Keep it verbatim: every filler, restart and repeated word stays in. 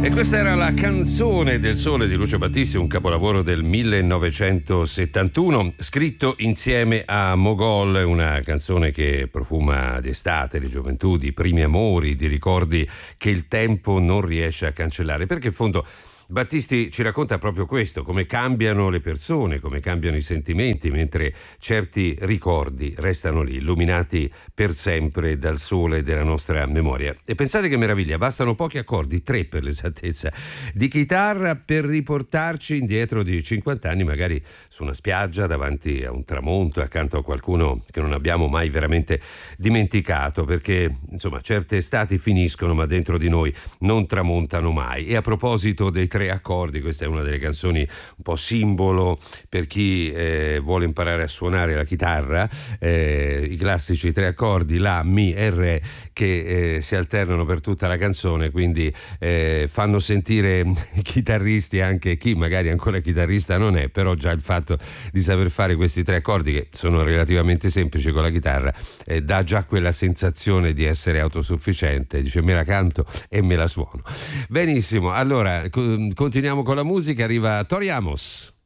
E questa era la canzone del sole di Lucio Battisti, un capolavoro del millenovecentosettantuno, scritto insieme a Mogol, una canzone che profuma di estate, di gioventù, di primi amori, di ricordi che il tempo non riesce a cancellare, perché in fondo Battisti ci racconta proprio questo, come cambiano le persone, come cambiano i sentimenti, mentre certi ricordi restano lì, illuminati per sempre dal sole della nostra memoria. E pensate che meraviglia, bastano pochi accordi, tre per l'esattezza, di chitarra per riportarci indietro di cinquanta anni, magari su una spiaggia, davanti a un tramonto, accanto a qualcuno che non abbiamo mai veramente dimenticato, perché insomma certe estati finiscono, ma dentro di noi non tramontano mai. E a proposito dei tre accordi, questa è una delle canzoni un po' simbolo per chi eh, vuole imparare a suonare la chitarra, eh, i classici tre accordi La, Mi e Re, che eh, si alternano per tutta la canzone, quindi eh, fanno sentire chitarristi anche chi magari ancora chitarrista non è, però già il fatto di saper fare questi tre accordi, che sono relativamente semplici con la chitarra, eh, dà già quella sensazione di essere autosufficiente, dice me la canto e me la suono. Benissimo, allora continuiamo con la musica, arriva Tori Amos.